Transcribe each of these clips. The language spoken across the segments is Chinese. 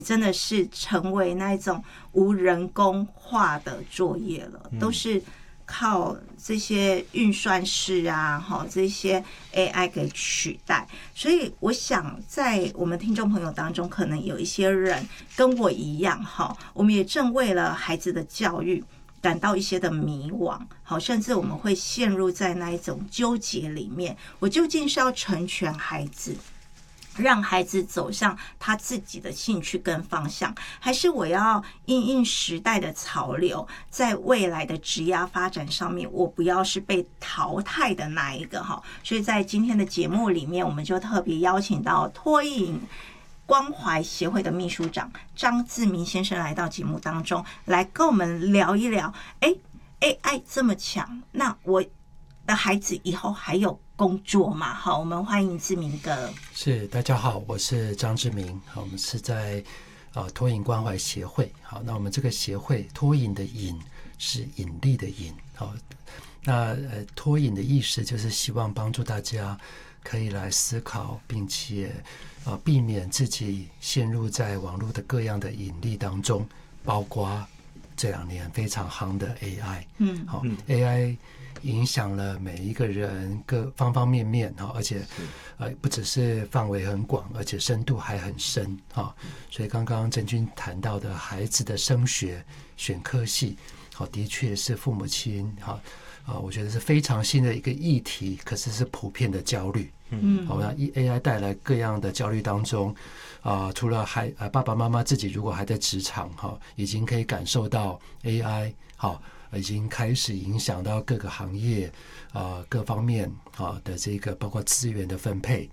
真的是成为那种无人工化的作业了，都是靠这些运算式啊，这些 AI 给取代。所以我想在我们听众朋友当中，可能有一些人跟我一样，我们也正为了孩子的教育感到一些的迷惘，甚至我们会陷入在那一种纠结里面，我究竟是要成全孩子，让孩子走向他自己的兴趣跟方向，还是我要因应时代的潮流，在未来的职业发展上面，我不要是被淘汰的那一个。所以在今天的节目里面，我们就特别邀请到托婴关怀协会的秘书长张志明先生来到节目当中，来跟我们聊一聊AI 这么强，那我的孩子以后还有工作嘛？好，我们欢迎志明哥。 是，大家好，我是张志明。好，我们是在托婴关怀协会。好，那我们这个协会托婴的引是引力的引。好，那托引的意思就是希望帮助大家可以来思考，并且避免自己陷入在网络的各样的引力当中，包括这2年非常夯的 AI。好，AI 影响了每一个人各方方面面，而且不只是范围很广，而且深度还很深。所以刚刚郑君谈到的孩子的升学选科系，的确是父母亲我觉得是非常新的一个议题，可是是普遍的焦虑。好，那 AI 带来各样的焦虑当中，除了爸爸妈妈自己如果还在职场，已经可以感受到 AI 已经开始影响到各个行业各方面的这个包括资源的分配。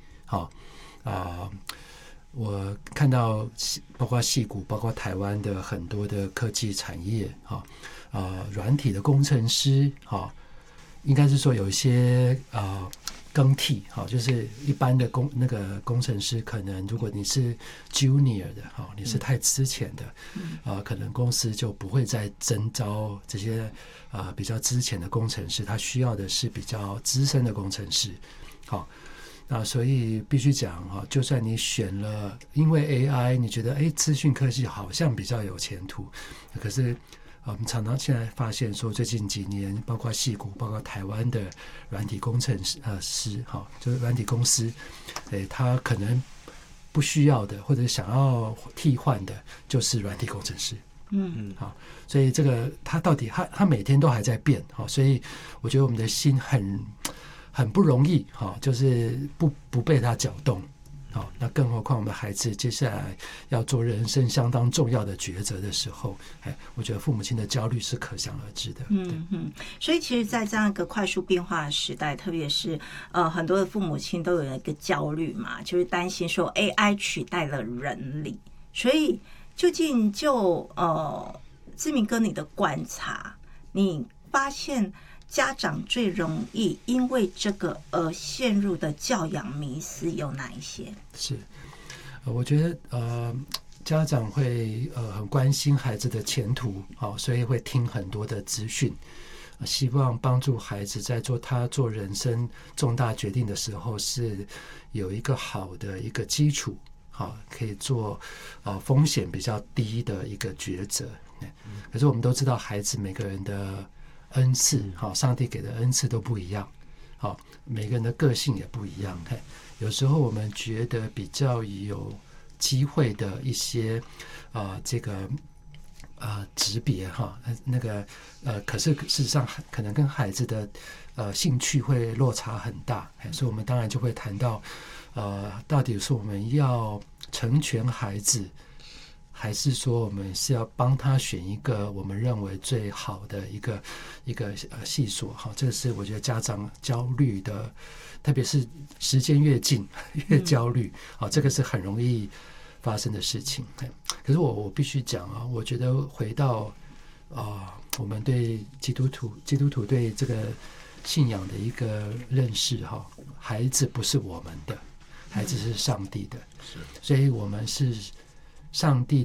我看到包括矽谷，包括台湾的很多的科技产业软体的工程师应该是说有一些更替，就是一般的工程师，可能如果你是 junior 的你是太资浅的，可能公司就不会再征召这些比较资浅的工程师，他需要的是比较资深的工程师。那所以必须讲就算你选了，因为 AI 你觉得资讯科技好像比较有前途，可是我们常常现在发现说，最近几年包括矽谷，包括台湾的软体工程师就是软体公司，他可能不需要的或者想要替换的就是软体工程师。所以这个他到底他每天都还在变，所以我觉得我们的心很不容易，就是不被他搅动。那更何况我们的孩子接下来要做人生相当重要的抉择的时候，我觉得父母亲的焦虑是可想而知的。 所以其实在这样一个快速变化的时代，特别是很多的父母亲都有一个焦虑嘛，就是担心说 AI 取代了人力。所以究竟就志明哥你的观察，你发现家长最容易因为这个而陷入的教养迷思有哪一些？ 是，我觉得家长会很关心孩子的前途，所以会听很多的资讯，希望帮助孩子在做人生重大决定的时候是有一个好的一个基础，可以做风险比较低的一个抉择。可是我们都知道，孩子每个人的恩赐，上帝给的恩赐都不一样，每个人的个性也不一样。有时候我们觉得比较有机会的一些这个职别可是事实上可能跟孩子的兴趣会落差很大，所以我们当然就会谈到到底是我们要成全孩子，还是说我们是要帮他选一个我们认为最好的一个系所。这个是我觉得家长焦虑的，特别是时间越近越焦虑，这个是很容易发生的事情。可是我必须讲我觉得回到我们对基督徒对这个信仰的一个认识，孩子不是我们的，孩子是上帝的，所以我们是上帝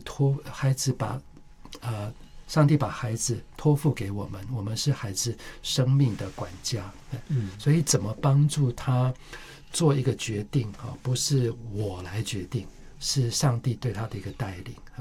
上帝把孩子托付给我们，我们是孩子生命的管家。所以怎么帮助他做一个决定，不是我来决定，是上帝对他的一个带领。